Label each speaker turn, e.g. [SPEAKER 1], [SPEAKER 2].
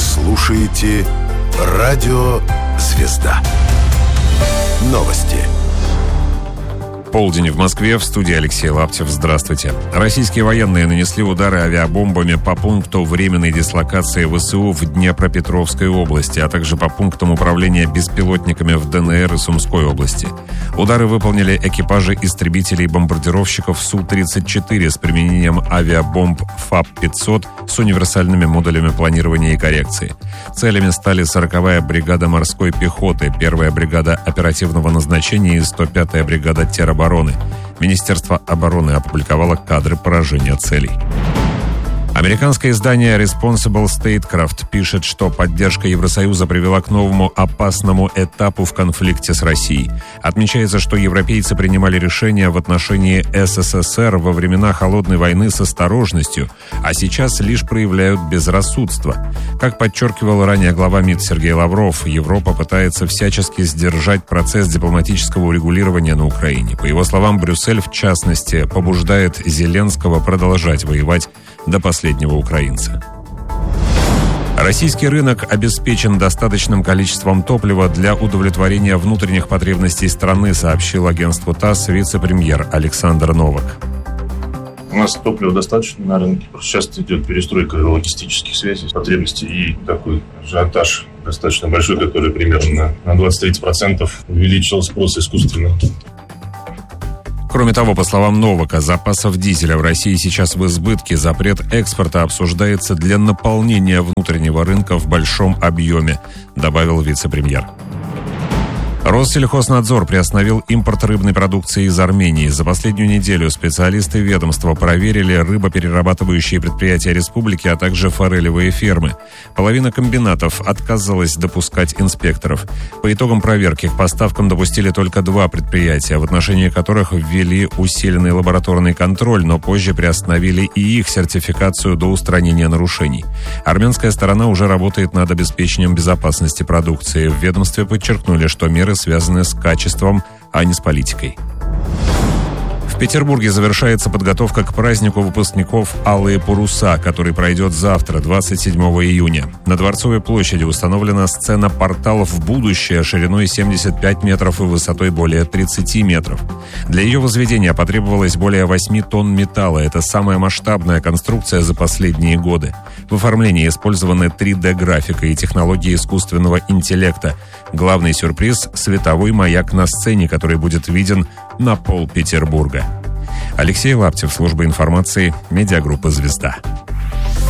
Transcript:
[SPEAKER 1] слушаете «Радио Звезда». Новости.
[SPEAKER 2] Полдень в Москве, в студии Алексей Лаптев. Здравствуйте. Российские военные нанесли удары авиабомбами по пункту временной дислокации ВСУ в Днепропетровской области, а также по пунктам управления беспилотниками в ДНР и Сумской области. Удары выполнили экипажи истребителей-бомбардировщиков Су-34 с применением авиабомб ФАБ-500 с универсальными модулями планирования и коррекции. Целями стали 40-я бригада морской пехоты, 1-я бригада оперативного назначения и 105-я бригада теробороны. Министерство обороны опубликовало кадры поражения целей. Американское издание Responsible Statecraft пишет, что поддержка Евросоюза привела к новому опасному этапу в конфликте с Россией. Отмечается, что европейцы принимали решения в отношении СССР во времена Холодной войны с осторожностью, а сейчас лишь проявляют безрассудство. Как подчеркивал ранее глава МИД Сергей Лавров, Европа пытается всячески сдержать процесс дипломатического урегулирования на Украине. По его словам, Брюссель, в частности, побуждает Зеленского продолжать воевать до последнего украинца. Российский рынок обеспечен достаточным количеством топлива для удовлетворения внутренних потребностей страны, сообщил агентству ТАСС вице-премьер Александр Новак.
[SPEAKER 3] У нас топлива достаточно на рынке. Просто сейчас идет перестройка логистических связей, потребностей и такой ажиотаж достаточно большой, который примерно на 20-30% увеличил спрос искусственно.
[SPEAKER 2] Кроме того, по словам Новака, запасов дизеля в России сейчас в избытке. Запрет экспорта обсуждается для наполнения внутреннего рынка в большом объеме, добавил вице-премьер. Россельхознадзор приостановил импорт рыбной продукции из Армении. За последнюю неделю специалисты ведомства проверили рыбоперерабатывающие предприятия республики, а также форелевые фермы. Половина комбинатов отказалась допускать инспекторов. По итогам проверки к поставкам допустили только 2 предприятия, в отношении которых ввели усиленный лабораторный контроль, но позже приостановили и их сертификацию до устранения нарушений. Армянская сторона уже работает над обеспечением безопасности продукции. В ведомстве подчеркнули, что меры связаны с качеством, а не с политикой. В Петербурге завершается подготовка к празднику выпускников «Алые паруса», который пройдет завтра, 27 июня. На Дворцовой площади установлена сцена «Портал в будущее» шириной 75 метров и высотой более 30 метров. Для ее возведения потребовалось более 8 тонн металла. Это самая масштабная конструкция за последние годы. В оформлении использованы 3D-графика и технологии искусственного интеллекта. Главный сюрприз – световой маяк на сцене, который будет виден на пол Петербурга. Алексей Лаптев, служба информации, медиагруппа «Звезда».